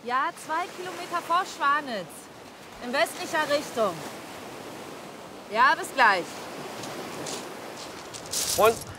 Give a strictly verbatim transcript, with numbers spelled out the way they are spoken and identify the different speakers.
Speaker 1: Ja, zwei Kilometer vor Schwanitz. In westlicher Richtung. Ja, bis gleich.
Speaker 2: Und?